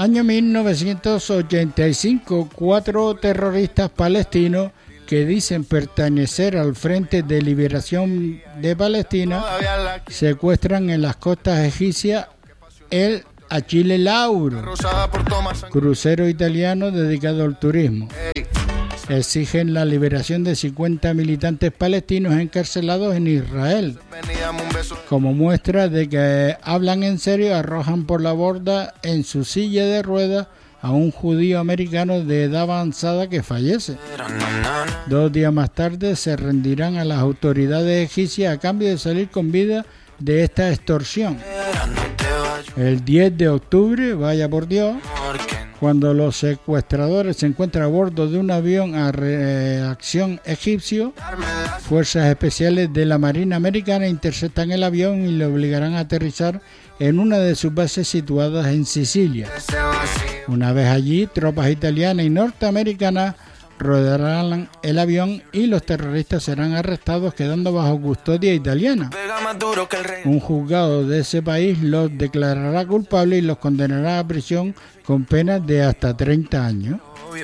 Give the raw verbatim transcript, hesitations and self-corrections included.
Año mil novecientos ochenta y cinco, cuatro terroristas palestinos que dicen pertenecer al Frente de Liberación de Palestina secuestran en las costas egipcias el Achille Lauro, crucero italiano dedicado al turismo. Exigen la liberación de cincuenta militantes palestinos encarcelados en Israel. Como muestra de que hablan en serio, arrojan por la borda en su silla de ruedas a un judío americano de edad avanzada que fallece. Dos días más tarde se rendirán a las autoridades egipcias a cambio de salir con vida de esta extorsión. El diez de octubre, vaya por Dios, cuando los secuestradores se encuentran a bordo de un avión a reacción egipcio, fuerzas especiales de la Marina Americana interceptan el avión y le obligarán a aterrizar en una de sus bases situadas en Sicilia. Una vez allí, tropas italianas y norteamericanas rodearán el avión y los terroristas serán arrestados quedando bajo custodia italiana. Un juzgado de ese país los declarará culpables y los condenará a prisión con penas de hasta treinta años.